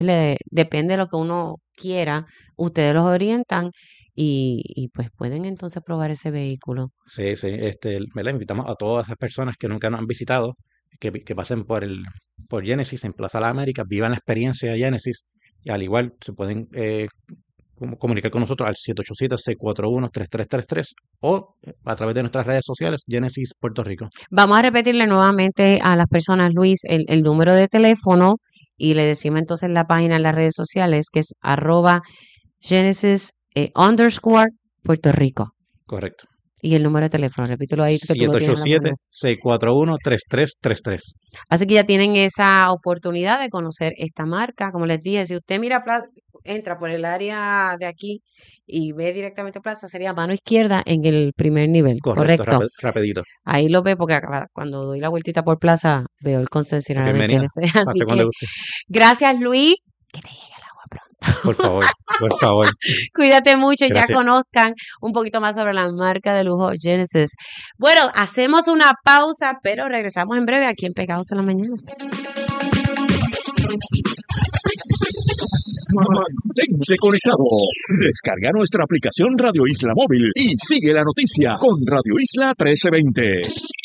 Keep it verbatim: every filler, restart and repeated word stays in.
le, depende de lo que uno quiera, ustedes los orientan y, y pues pueden entonces probar ese vehículo. Sí, sí, este, ¿verdad? Invitamos a todas esas personas que nunca nos han visitado, que, vi- que pasen por el, por Genesis en Plaza Las Américas, vivan la experiencia de Genesis, y al igual se pueden eh, como- comunicar con nosotros al siete ocho siete, seis cuatro uno, tres tres tres tres o eh, a través de nuestras redes sociales, Genesis Puerto Rico. Vamos a repetirle nuevamente a las personas, Luis, el, el número de teléfono y le decimos entonces la página en las redes sociales que es arroba Genesis eh, underscore Puerto Rico. Correcto. Y el número de teléfono, repítelo ahí que tú lo tienes en la mano. siete ocho siete, seis cuatro uno, tres tres tres tres. Así que ya tienen esa oportunidad de conocer esta marca. Como les dije, si usted mira, Pla- entra por el área de aquí y ve directamente Plaza, sería mano izquierda en el primer nivel, Correcto, ¿correcto? rapi- rapidito. Ahí lo ve porque acá- cuando doy la vueltita por Plaza veo el concesionario de Bienvenida. Genesis. Pase Así cuando que guste. gracias, Luis. Que te llegue el agua Por pronto. favor, por favor. Cuídate mucho, ya Gracias. conozcan un poquito más sobre la marca de lujo Genesis. Bueno, hacemos una pausa, pero regresamos en breve aquí en Pegados en la Mañana. Mantente conectado. Descarga nuestra aplicación Radio Isla Móvil y sigue la noticia con Radio Isla trece veinte.